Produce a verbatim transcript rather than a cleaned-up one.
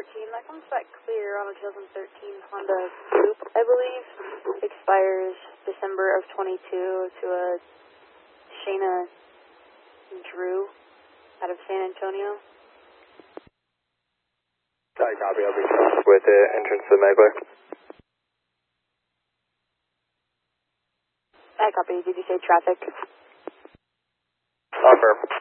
fourteen. My phone's back clear on a two thousand thirteen Honda Coupe, I believe. Expires December of twenty-two to a Shayna Drew out of San Antonio. Sorry, copy. I'll be with the entrance to the Megler. I copy. Did you say traffic? Upper.